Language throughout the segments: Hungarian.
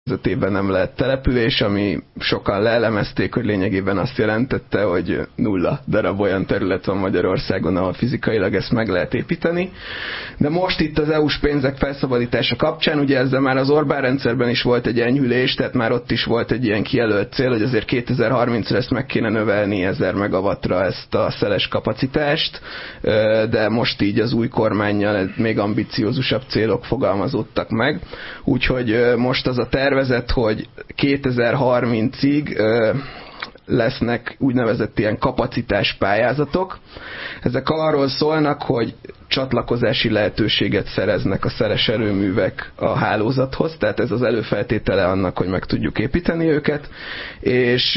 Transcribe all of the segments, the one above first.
körzetében nem lehet település, ami sokan leelemezték, hogy lényegében azt jelentette, hogy 0 darab olyan terület van Magyarországon, ahol fizikailag ezt meg lehet építeni. De most itt az EU-s pénzek felszabadítása kapcsán, ugye ezzel már az Orbán rendszerben is volt egy enyhülés, tehát már ott is volt egy ilyen kijelölt cél, hogy azért 2030-ra ezt meg kéne növelni 1000 megawattra ezt a szeles kapacitást, de most így az új kormánnyal még ambiciózusabb célok fogalmazódtak meg. Úgyhogy most az a tervezet, hogy 2030-ig lesznek úgynevezett ilyen kapacitáspályázatok. Ezek arról szólnak, hogy csatlakozási lehetőséget szereznek a szeles erőművek a hálózathoz, tehát ez az előfeltétele annak, hogy meg tudjuk építeni őket, és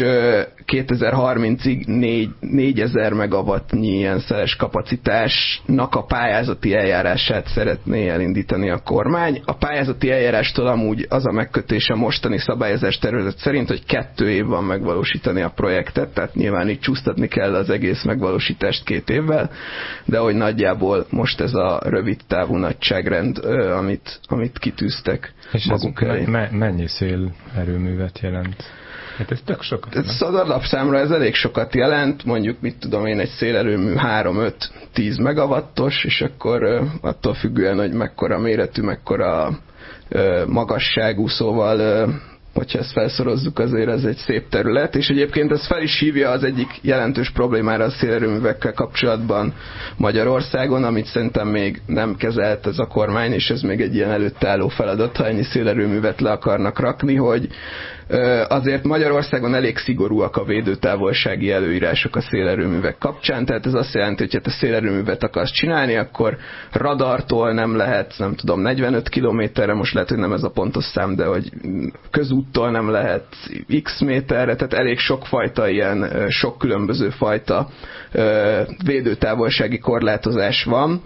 2030-ig 4000 megawattnyi ilyen szeles kapacitásnak a pályázati eljárását szeretné elindítani a kormány. A pályázati eljárástól amúgy az a megkötése mostani szabályozás tervezet szerint, hogy 2 év van megvalósítani a projektet, tehát nyilván így csúsztatni kell az egész megvalósítást 2 évvel, de hogy nagyjából most ez a rövid távú nagyságrend, amit kitűztek és maguk elé. Mennyi szélerőművet jelent? Hát ez tök sokat. Az alapszámra ez elég sokat jelent, mondjuk mit tudom én, egy szélerőmű 3-5-10 megawattos, és akkor attól függően, hogy mekkora méretű, mekkora magasságú, szóval hogyha ezt felszorozzuk, azért ez egy szép terület, és egyébként ez fel is hívja az egyik jelentős problémára a szélerőművekkel kapcsolatban Magyarországon, amit szerintem még nem kezelt ez a kormány, és ez még egy ilyen előtt álló feladat, ha ennyi szélerőművet le akarnak rakni, hogy azért Magyarországon elég szigorúak a védőtávolsági előírások a szélerőművek kapcsán, tehát ez azt jelenti, hogy ha te szélerőművet akarsz csinálni, akkor radartól nem lehet, nem tudom, 45 kilométerre, most lehet, hogy nem ez a pontos szám, de hogy közúttól nem lehet x méterre, tehát elég sokfajta ilyen, sok különböző fajta védőtávolsági korlátozás van,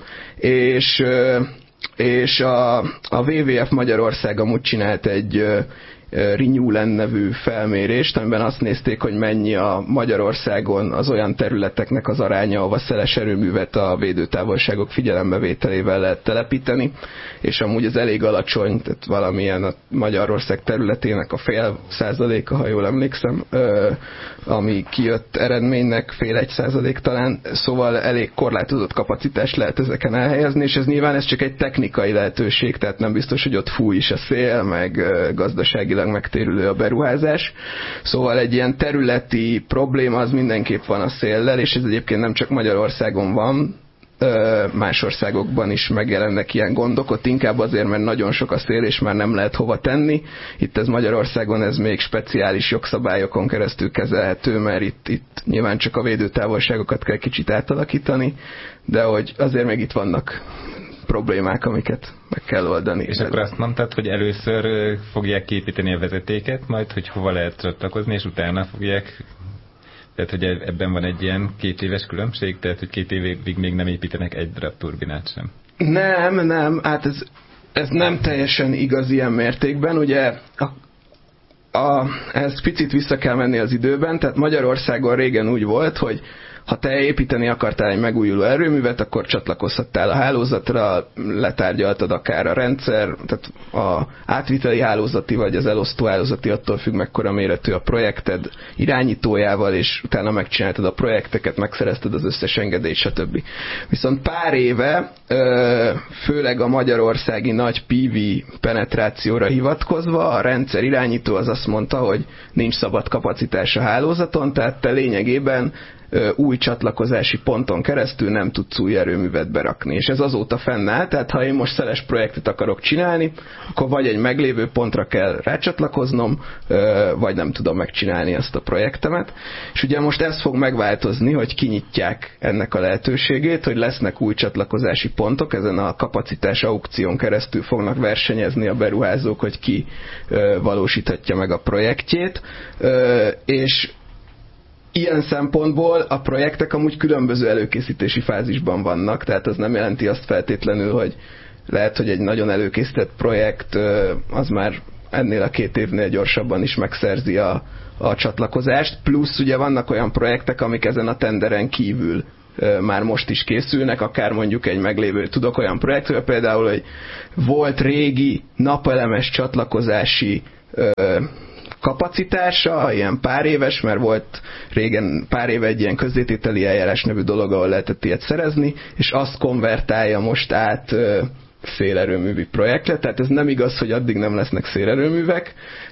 és a WWF Magyarország amúgy csinált egy Renewlen nevű felmérést, amiben azt nézték, hogy mennyi a Magyarországon az olyan területeknek az aránya, ahova szeles erőművet a védőtávolságok figyelembevételével lehet telepíteni, és amúgy ez elég alacsony, tehát valamilyen a Magyarország területének a 0,5%, ha jól emlékszem, ami kijött eredménynek 0,5% talán, szóval elég korlátozott kapacitást lehet ezeken elhelyezni, és ez nyilván ez csak egy technikai lehetőség, tehát nem biztos, hogy ott fúj is a szél, meg gazdasági megtérülő a beruházás. Szóval egy ilyen területi probléma az mindenképp van a széllel, és ez egyébként nem csak Magyarországon van, más országokban is megjelennek ilyen gondok, ott inkább azért, mert nagyon sok a szél, és már nem lehet hova tenni. Itt ez Magyarországon ez még speciális jogszabályokon keresztül kezelhető, mert itt nyilván csak a védőtávolságokat kell kicsit átalakítani, de hogy azért még itt vannak problémák, amiket meg kell oldani. És akkor azt mondtad, hogy először fogják kiépíteni a vezetéket, majd hogy hova lehet csatlakozni, és utána fogják... Tehát, hogy ebben van egy ilyen 2 éves különbség, tehát, hogy 2 évig még nem építenek egy darab turbinát sem. Nem, hát ez nem teljesen igaz ilyen mértékben, ugye ez picit vissza kell menni az időben, tehát Magyarországon régen úgy volt, hogy ha te építeni akartál egy megújuló erőművet, akkor csatlakozhattál a hálózatra, letárgyaltad akár a rendszer, tehát a átviteli hálózati vagy az elosztó hálózati, attól függ mekkora méretű a projekted irányítójával, és utána megcsináltad a projekteket, megszerezted az összes engedélyt, stb. Viszont pár éve, főleg a magyarországi nagy PV penetrációra hivatkozva, a rendszer irányító az azt mondta, hogy nincs szabad kapacitás a hálózaton, tehát te lényegében új csatlakozási ponton keresztül nem tudsz új erőművet berakni. És ez azóta fennáll, tehát ha én most szeles projektet akarok csinálni, akkor vagy egy meglévő pontra kell rácsatlakoznom, vagy nem tudom megcsinálni ezt a projektemet. És ugye most ez fog megváltozni, hogy kinyitják ennek a lehetőségét, hogy lesznek új csatlakozási pontok, ezen a kapacitás aukción keresztül fognak versenyezni a beruházók, hogy ki valósíthatja meg a projektjét, és ilyen szempontból a projektek amúgy különböző előkészítési fázisban vannak, tehát az nem jelenti azt feltétlenül, hogy lehet, hogy egy nagyon előkészített projekt az már ennél a 2 évnél gyorsabban is megszerzi a csatlakozást, plusz ugye vannak olyan projektek, amik ezen a tenderen kívül már most is készülnek, akár mondjuk egy meglévő, tudok olyan projektről például, hogy volt régi napelemes csatlakozási kapacitása, ilyen pár éves, mert volt régen pár éve egy ilyen közzétételi eljárás nevű dolog, ahol lehetett ilyet szerezni, és azt konvertálja most át szélerőművi projektre, tehát ez nem igaz, hogy addig nem lesznek szélerőművek,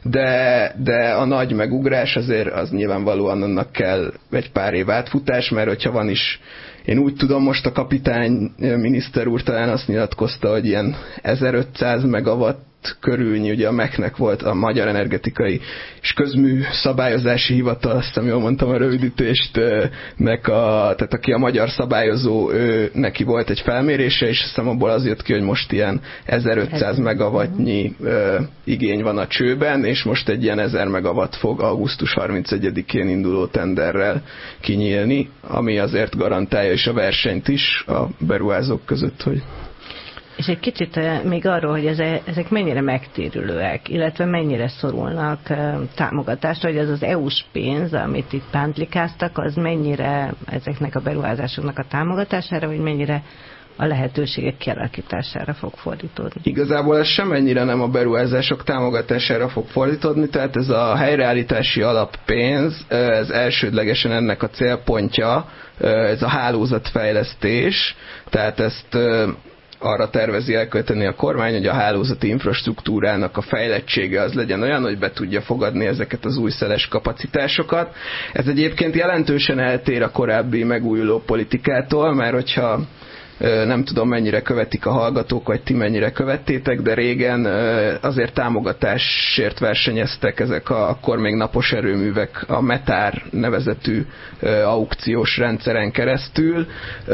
de a nagy megugrás azért az nyilvánvalóan annak kell egy pár év átfutás, mert hogyha van is, én úgy tudom, most a kapitány miniszter úr talán azt nyilatkozta, hogy ilyen 1500 megawatt körülnyi, ugye a MEK-nek volt a Magyar Energetikai és Közmű Szabályozási Hivatal, azt hiszem jól mondtam a rövidítést, tehát aki a magyar szabályozó, neki volt egy felmérése, és azt hiszem abból az jött ki, hogy most ilyen 1500 megawattnyi igény van a csőben, és most egy ilyen 1000 megawatt fog augusztus 31-én induló tenderrel kinyílni, ami azért garantálja is a versenyt is a beruházók között, hogy és egy kicsit még arról, hogy ezek mennyire megtérülőek, illetve mennyire szorulnak támogatásra, hogy ez az EU-s pénz, amit itt pántlikáztak, az mennyire ezeknek a beruházásoknak a támogatására, vagy mennyire a lehetőségek kialakítására fog fordítódni. Igazából ez semennyire nem a beruházások támogatására fog fordítódni, tehát ez a helyreállítási alappénz, ez elsődlegesen ennek a célpontja, ez a hálózatfejlesztés, tehát ezt arra tervezi elkölteni a kormány, hogy a hálózati infrastruktúrának a fejlettsége az legyen olyan, hogy be tudja fogadni ezeket az új szeles kapacitásokat. Ez egyébként jelentősen eltér a korábbi megújuló politikától, mert hogyha nem tudom mennyire követik a hallgatók, vagy ti mennyire követtétek, de régen azért támogatásért versenyeztek ezek akkor még napos erőművek a METÁR nevezetű aukciós rendszeren keresztül,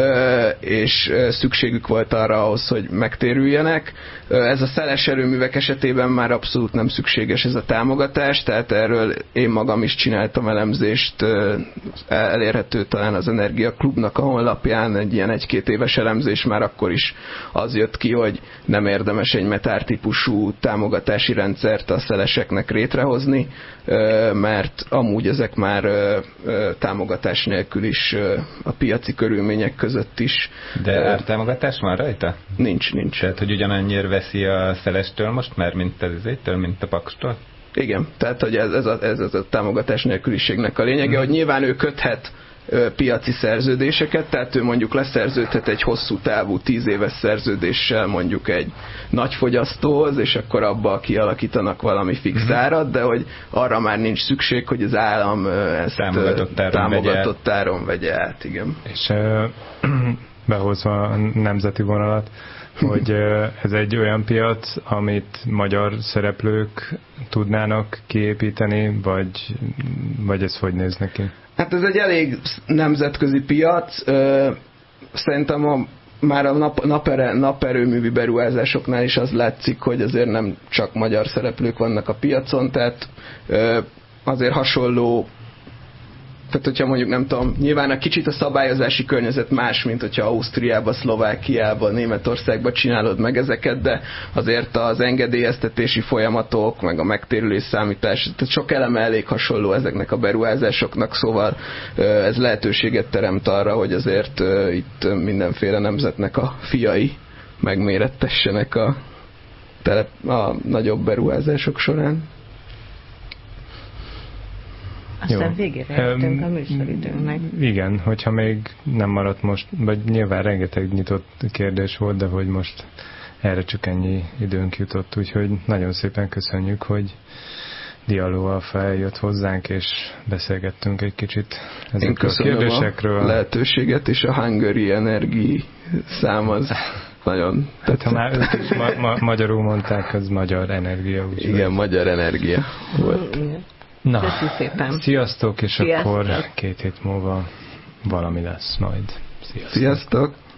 és szükségük volt arra ahhoz, hogy megtérüljenek. Ez a szeles erőművek esetében már abszolút nem szükséges ez a támogatás, tehát erről én magam is csináltam elemzést, elérhető talán az Energia Klubnak a honlapján egy ilyen 1-2 éves elemzés, már akkor is az jött ki, hogy nem érdemes egy metár típusú támogatási rendszert a szeleseknek létrehozni, mert amúgy ezek már támogatás nélkül is a piaci körülmények között is. De ártámogatás van rajta? Nincs. Tehát, hogy ugyanannyira veszi a szelestől most már, mint mint a pakstól? Igen, tehát hogy ez a támogatás nélküliségnek a lényege, hogy nyilván ő köthet piaci szerződéseket, tehát ő mondjuk leszerződhet egy hosszú távú 10 éves szerződéssel mondjuk egy nagy fogyasztóhoz, és akkor abba kialakítanak valami fix árat, de hogy arra már nincs szükség, hogy az állam ezt támogatott áron vegye át. Igen. És behozva a nemzeti vonalat, hogy ez egy olyan piac, amit magyar szereplők tudnának kiépíteni, vagy ez hogy néz neki? Hát ez egy elég nemzetközi piac. Szerintem már a naperőművi beruházásoknál is az látszik, hogy azért nem csak magyar szereplők vannak a piacon, tehát azért hasonló, tehát hogyha mondjuk nem tudom, nyilván a kicsit a szabályozási környezet más, mint hogyha Ausztriába, Szlovákiába, Németországba csinálod meg ezeket, de azért az engedélyeztetési folyamatok, meg a megtérülés számítás, tehát sok eleme elég hasonló ezeknek a beruházásoknak, szóval ez lehetőséget teremt arra, hogy azért itt mindenféle nemzetnek a fiai megmérettessenek a nagyobb beruházások során. Aztán végére értünk a műsoridőnknek. Igen, hogyha még nem maradt most, vagy nyilván rengeteg nyitott kérdés volt, de hogy most erre csak ennyi időnk jutott, úgyhogy nagyon szépen köszönjük, hogy Dialóval feljött hozzánk, és beszélgettünk egy kicsit ezekről a kérdésekről. A lehetőséget, és a Hungary Energy szám az nagyon tetszett. Ha már ők is magyarul mondták, az magyar energia. Igen, magyar energia volt. Na, sziasztok, és akkor 2 hét múlva valami lesz majd. Sziasztok!